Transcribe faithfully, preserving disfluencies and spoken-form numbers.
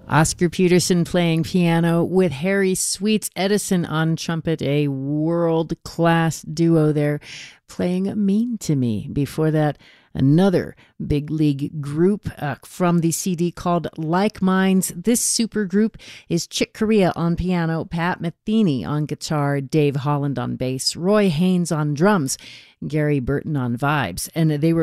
Oscar Peterson playing piano with Harry Sweets Edison on trumpet, a world-class duo there playing Mean to Me. Before that, another big league group uh, from the C D called Like Minds. This super group is Chick Corea on piano, Pat Metheny on guitar, Dave Holland on bass, Roy Haynes on drums, Gary Burton on vibes. And they were